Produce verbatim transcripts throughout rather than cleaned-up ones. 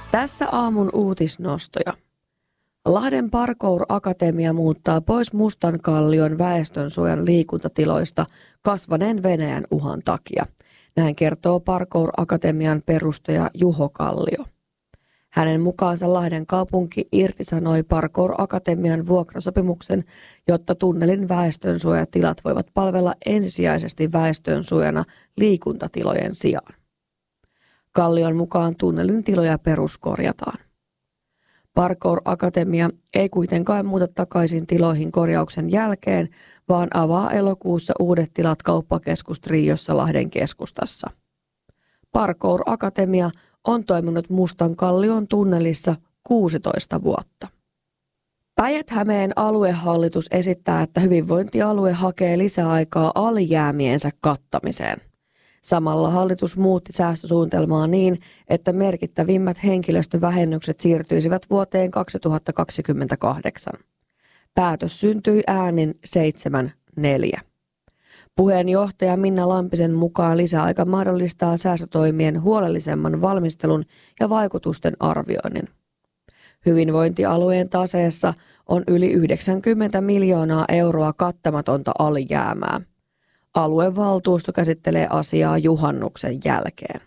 Tässä aamun uutisnostoja. Lahden Parkour Akatemia muuttaa pois Mustankallion väestönsuojan liikuntatiloista kasvaneen Venäjän uhan takia. Näin kertoo Parkour Akatemian perustaja Juho Kallio. Hänen mukaansa Lahden kaupunki irtisanoi Parkour Akatemian vuokrasopimuksen, jotta tunnelin väestönsuojatilat voivat palvella ensisijaisesti väestönsuojana liikuntatilojen sijaan. Kallion mukaan tunnelin tiloja peruskorjataan. Parkour Akatemia ei kuitenkaan muuta takaisin tiloihin korjauksen jälkeen, vaan avaa elokuussa uudet tilat kauppakeskus Triossa Lahden keskustassa. Parkour Akatemia on toiminut Mustankallion tunnelissa kuusitoista vuotta. Päijät-Hämeen aluehallitus esittää, että hyvinvointialue hakee lisäaikaa alijäämiensä kattamiseen. Samalla hallitus muutti säästösuunnitelmaa niin, että merkittävimmät henkilöstövähennykset siirtyisivät vuoteen kaksituhattakaksikymmentäkahdeksan. Päätös syntyi äänin seitsemän neljä. Puheenjohtaja Minna Lampisen mukaan lisäaika mahdollistaa säästötoimien huolellisemman valmistelun ja vaikutusten arvioinnin. Hyvinvointialueen taseessa on yli yhdeksänkymmentä miljoonaa euroa kattamatonta alijäämää. Aluevaltuusto käsittelee asiaa juhannuksen jälkeen.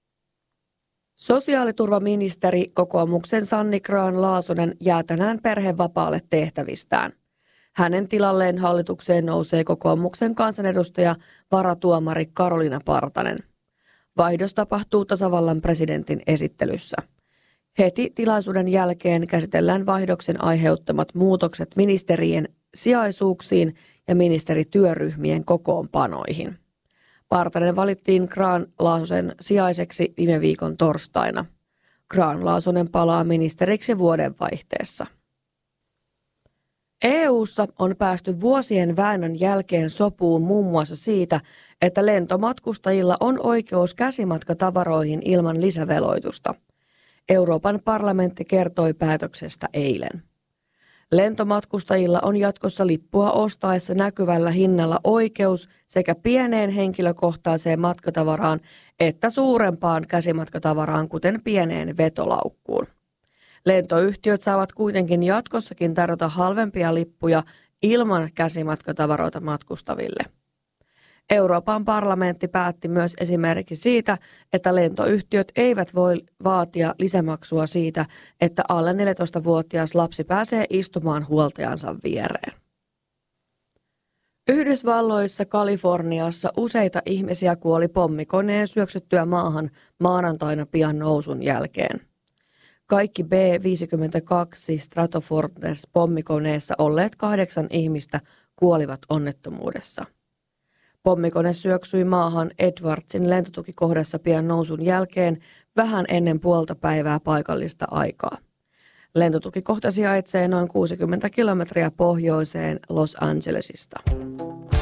Sosiaaliturvaministeri kokoomuksen Sanni Grahn-Laasonen jää tänään perhevapaalle tehtävistään. Hänen tilalleen hallitukseen nousee kokoomuksen kansanedustaja varatuomari Karoliina Partanen. Vaihdos tapahtuu tasavallan presidentin esittelyssä. Heti tilaisuuden jälkeen käsitellään vaihdoksen aiheuttamat muutokset ministerien sijaisuuksiin ja ministerityöryhmien kokoonpanoihin. Partanen valittiin Grahn-Laasosen sijaiseksi viime viikon torstaina. Grahn-Laasonen palaa ministeriksi vuodenvaihteessa. E U:ssa on päästy vuosien väännön jälkeen sopuun muun muassa siitä, että lentomatkustajilla on oikeus käsimatkatavaroihin ilman lisäveloitusta. Euroopan parlamentti kertoi päätöksestä eilen. Lentomatkustajilla on jatkossa lippua ostaessa näkyvällä hinnalla oikeus sekä pieneen henkilökohtaiseen matkatavaraan että suurempaan käsimatkatavaraan, kuten pieneen vetolaukkuun. Lentoyhtiöt saavat kuitenkin jatkossakin tarjota halvempia lippuja ilman käsimatkatavaroita matkustaville. Euroopan parlamentti päätti myös esimerkiksi siitä, että lentoyhtiöt eivät voi vaatia lisämaksua siitä, että alle neljätoistavuotias lapsi pääsee istumaan huoltajansa viereen. Yhdysvalloissa Kaliforniassa useita ihmisiä kuoli pommikoneen syöksyttyä maahan maanantaina pian nousun jälkeen. Kaikki B viisikymmentäkaksi Stratofortress pommikoneessa olleet kahdeksan ihmistä kuolivat onnettomuudessa. Pommikone syöksyi maahan Edwardsin lentotukikohdassa pian nousun jälkeen vähän ennen puolta päivää paikallista aikaa. Lentotukikohta sijaitsee noin kuusikymmentä kilometriä pohjoiseen Los Angelesista.